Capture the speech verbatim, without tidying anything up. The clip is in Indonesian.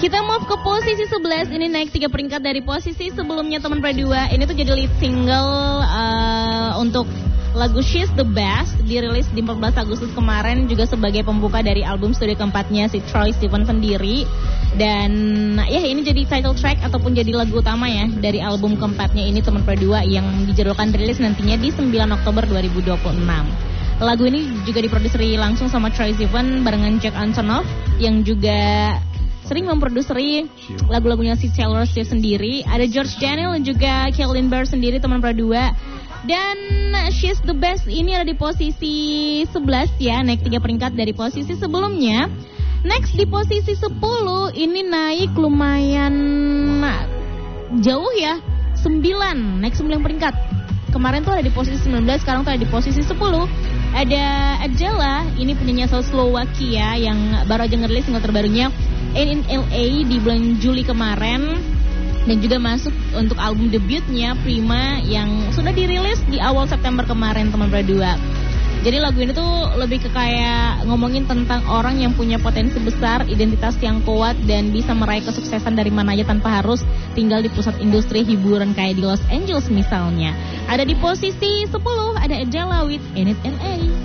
Kita move ke posisi sebelas, ini naik tiga peringkat dari posisi sebelumnya teman Pradua. Ini tuh jadi lead single uh, untuk lagu She's the Best, dirilis di empat belas Agustus kemarin, juga sebagai pembuka dari album studio keempatnya si Troye Sivan sendiri. Dan ya ini jadi title track ataupun jadi lagu utama ya dari album keempatnya ini teman Pradua, yang dijadwalkan rilis nantinya di sembilan Oktober dua ribu dua puluh enam. Lagu ini juga diproduseri langsung sama Troye Sivan barengan Jack Antonoff, yang juga sering memproduseri lagu-lagunya si Taylor Swift sendiri. Ada George Daniel dan juga Kailyn Barr sendiri teman Pradua. Dan She's the Best ini ada di posisi sebelas ya, naik tiga peringkat dari posisi sebelumnya. Next di posisi sepuluh, ini naik lumayan jauh ya, sembilan, naik sembilan peringkat. Kemarin tuh ada di posisi sembilan belas, sekarang tuh ada di posisi sepuluh. Ada Adele, ini penyanyi asal Slovakia yang baru aja ngerilis single terbarunya Ain't in L A di bulan Juli kemarin. Dan juga masuk untuk album debutnya Prima yang sudah dirilis di awal September kemarin teman Pradua. Jadi lagu ini tuh lebih ke kayak ngomongin tentang orang yang punya potensi besar, identitas yang kuat, dan bisa meraih kesuksesan dari mana aja tanpa harus tinggal di pusat industri hiburan kayak di Los Angeles misalnya. Ada di posisi sepuluh, ada Adele with Ain't in L A.